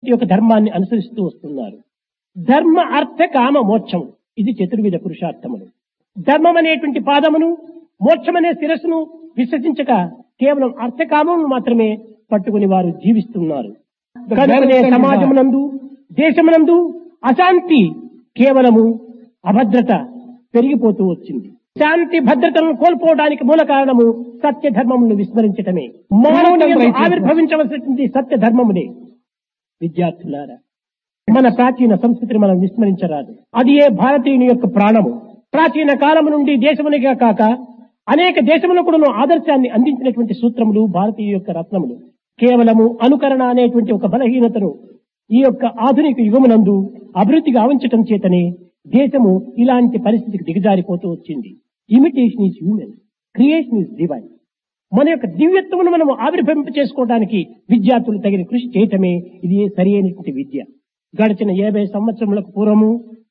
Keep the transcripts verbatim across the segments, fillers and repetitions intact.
ఈ యొక్క ధర్మాన్ని అనుసరిస్తూ వస్తున్నారు. ధర్మ అర్థ కామ మోక్షం ఇది చతుర్విధ పురుషార్థములు. ధర్మం అనేటువంటి పాదమును, మోక్షం అనే శిరస్సును విసర్జించక కేవలం అర్థకామమును మాత్రమే పట్టుకుని వారు జీవిస్తున్నారు. కనుకనే సమాజమునందు, దేశమునందు అశాంతి, కేవలము అభద్రత పెరిగిపోతూ వచ్చింది. శాంతి భద్రతలను కోల్పోవడానికి మూల కారణము సత్య ధర్మమును విస్మరించటమే. మానవుని ఆవిర్భవించవలసినటువంటి సత్య ధర్మమునే. విద్యార్థులారా, మన ప్రాచీన సంస్కృతిని మనం విస్మరించరాదు. అది ఏ భారతీయుని యొక్క ప్రాణము. ప్రాచీన కాలము నుండి దేశమునిగా కాక అనేక దేశములకు కూడా ఆదర్శాన్ని అందించినటువంటి సూత్రములు భారతీయ యొక్క రత్నములు. కేవలము అనుకరణ అనేటువంటి ఒక బలహీనతను ఈ యొక్క ఆధునిక యుగమునందు అభివృద్ధి గావించటం చేతనే దేశము ఇలాంటి పరిస్థితికి దిగజారిపోతూ వచ్చింది. Imitation is human, creation is divine. మన యొక్క దివ్యత్వమును మనం ఆవిర్భవింప చేసుకోవడానికి విద్యార్థులు తగిన కృషి చేయటమే ఇది సరి అయినటువంటి విద్య. గడిచిన యాభై సంవత్సరములకు పూర్వము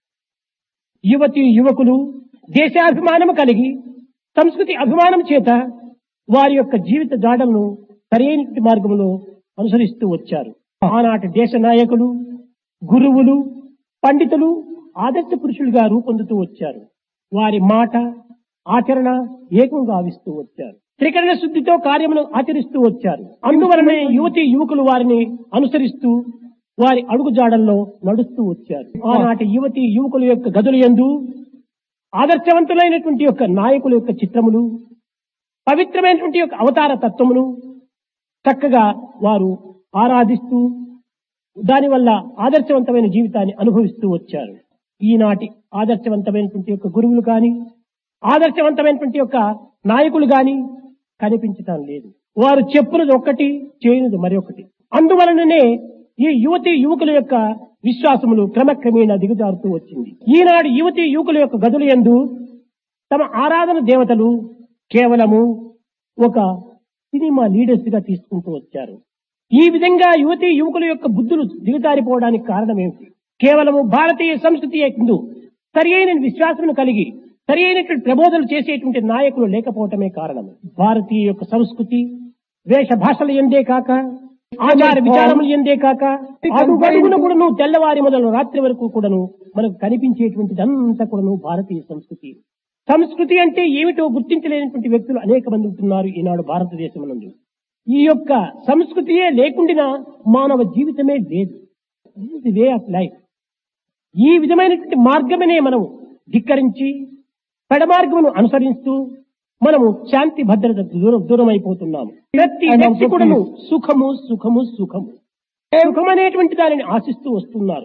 యువతి యువకులు దేశాభిమానము కలిగి సంస్కృతి అభిమానం చేత వారి యొక్క జీవిత జాడలను సరైనటువంటి మార్గంలో అనుసరిస్తూ వచ్చారు. ఆనాటి దేశ నాయకులు, గురువులు, పండితులు ఆదర్శ పురుషులుగా రూపొందుతూ వచ్చారు. వారి మాట, ఆచరణ ఏకం గావిస్తూ వచ్చారు. త్రికరణ శుద్ధితో కార్యమును ఆచరిస్తూ వచ్చారు. అందువలనే యువతి యువకులు వారిని అనుసరిస్తూ వారి అడుగుజాడల్లో నడుస్తూ వచ్చారు. ఆనాటి యువతి యువకుల యొక్క గదుల యందు ఆదర్శవంతులైనటువంటి యొక్క నాయకుల యొక్క చిత్రములు, పవిత్రమైనటువంటి యొక్క అవతార తత్వమును చక్కగా వారు ఆరాధిస్తూ దానివల్ల ఆదర్శవంతమైన జీవితాన్ని అనుభవిస్తూ వచ్చారు. ఈనాటి ఆదర్శవంతమైనటువంటి యొక్క గురువులు కానీ, ఆదర్శవంతమైనటువంటి యొక్క నాయకులు గాని కనిపించటం లేదు. వారు చెప్పునది ఒక్కటి, చేయనిది మరొకటి. అందువలననే ఈ యువతి యువకుల యొక్క విశ్వాసములు క్రమక్రమేణా దిగజారుతూ వచ్చింది. ఈనాడు యువతి యువకుల యొక్క గదుల యందు తమ ఆరాధన దేవతలు కేవలము ఒక సినిమా లీడర్స్ గా తీసుకుంటూ వచ్చారు. ఈ విధంగా యువతి యువకుల యొక్క బుద్ధులు దిగజారిపోవడానికి కారణం ఏమిటి? కేవలము భారతీయ సంస్కృతి యందు సరి అయిన విశ్వాసమును కలిగి సరి అయినటువంటి ప్రబోధనలు చేసేటువంటి నాయకులు లేకపోవటమే కారణం. భారతీయ యొక్క సంస్కృతి వేష భాషలు ఎందే కాక, ఆచార విచారములు ఎందే కాక, అడుగడుగున కూడాను తెల్లవారి మొదలు రాత్రి వరకు కూడాను మనకు కనిపించేటువంటిదంతా కూడాను భారతీయ సంస్కృతి. సంస్కృతి అంటే ఏమిటో గుర్తించలేనటువంటి వ్యక్తులు అనేక మంది ఉంటున్నారు ఈనాడు భారతదేశం నందు. ఈ యొక్క సంస్కృతియే లేకుండా మానవ జీవితమే లేదు. The way of life. ఈ విధమైనటువంటి మార్గమనే మనం ధిక్కరించి పెడమార్గమును అనుసరిస్తూ మనము శాంతి భద్రత దూరం దూరం అయిపోతున్నాము. ప్రతి వ్యక్తి కూడా సుఖము సుఖము సుఖము సుఖం అనేటువంటి దానిని ఆశిస్తూ వస్తున్నారు.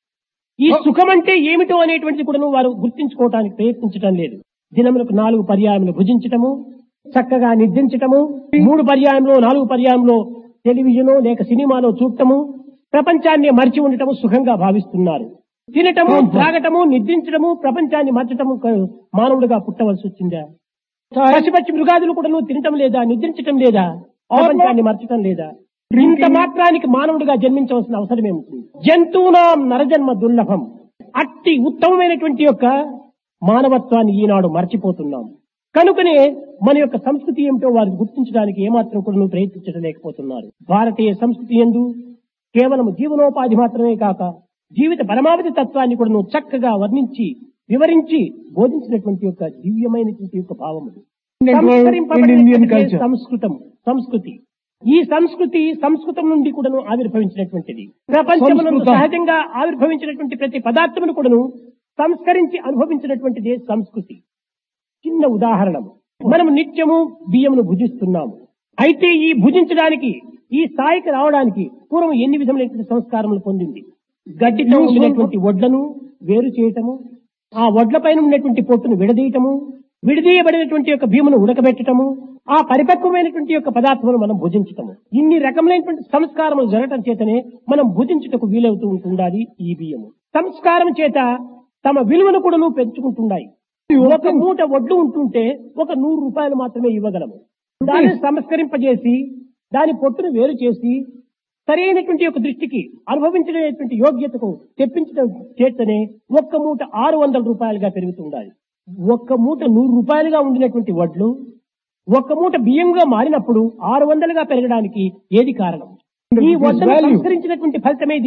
ఈ సుఖం అంటే ఏమిటో అనేటువంటిది కూడా వారు గుర్తించుకోవడానికి ప్రయత్నించడం లేదు. దినములకు నాలుగు పర్యాయములు భుజించటము, చక్కగా నిద్రించటము, మూడు పర్యాయంలో నాలుగు పర్యాయంలో టెలివిజన్ లేక సినిమాలో చూడటము, ప్రపంచాన్ని మరిచి ఉండటము సుఖంగా భావిస్తున్నారు. తినటము, త్రాగటము, నిద్రించడము, ప్రపంచాన్ని మర్చటము మానవుడిగా పుట్టవలసి వచ్చిందా? పశుపక్షి మృగాదులు కూడా తినటం లేదా, నిద్రించటం లేదా, ప్రపంచాన్ని మర్చటం లేదా? ఇంత మాత్రానికి మానవుడిగా జన్మించవలసిన అవసరం ఏముంటుంది? జంతువునాం నరజన్మ దుర్లభం. అట్టి ఉత్తమమైనటువంటి యొక్క మానవత్వాన్ని ఈనాడు మర్చిపోతున్నాం. కనుకనే మన యొక్క సంస్కృతి ఏమిటో వారిని గుర్తించడానికి ఏమాత్రం కూడా ప్రయత్నించడం లేకపోతున్నారు. భారతీయ సంస్కృతి యందు కేవలం జీవనోపాధి మాత్రమే కాక జీవిత పరమావధి తత్వాన్ని కూడా చక్కగా వర్ణించి వివరించి బోధించినటువంటి యొక్క దివ్యమైనటువంటి యొక్క భావములు సంస్కృతం సంస్కృతి. ఈ సంస్కృతి సంస్కృతం నుండి కూడాను ఆవిర్భవించినటువంటిది. ప్రపంచంలో సహజంగా ఆవిర్భవించినటువంటి ప్రతి పదార్థమును కూడాను సంస్కరించి అనుభవించినటువంటిదే సంస్కృతి. చిన్న ఉదాహరణ, మనం నిత్యము బియ్యమును భుజిస్తున్నాము. అయితే ఈ భుజించడానికి ఈ స్థాయికి రావడానికి పూర్వం ఎన్ని విధములైనటువంటి సంస్కారములు పొందింది? గడ్డితో ఉన్నటువంటి వడ్లను వేరు చేయటము, ఆ వడ్ల పైన ఉన్నటువంటి పొట్టును విడదీయటము, విడదీయబడినటువంటి యొక్క భీమును ఉడకబెట్టటము, ఆ పరిపక్వమైనటువంటి యొక్క పదార్థమును మనం భుజించటము. ఇన్ని రకములైనటువంటి సంస్కారములు జరగటం చేతనే మనం భుజించుటకు వీలవుతూ ఉంటుండాలి. ఈ బియ్యము సంస్కారం చేత తమ విలువను కూడా పెంచుకుంటున్నాయి. ఒక మూట వడ్లు ఉంటుంటే ఒక నూరు రూపాయలు మాత్రమే ఇవ్వగలము. దాన్ని సంస్కరింపజేసి దాని పొట్టును వేరు చేసి సరైనటువంటి యొక్క దృష్టికి అనుభవించలేనటువంటి యోగ్యతకు తెప్పించడం చేతనే ఒక్క మూట ఆరు వందల రూపాయలుగా పెరుగుతుండాలి. ఒక్క మూట నూరు రూపాయలుగా ఉండినటువంటి వడ్లు ఒక్క మూట బియ్యంగా మారినప్పుడు ఆరు వందలుగా పెరగడానికి ఏది కారణం? ఈ వడ్లను సంస్కరించినటువంటి ఫలితమే.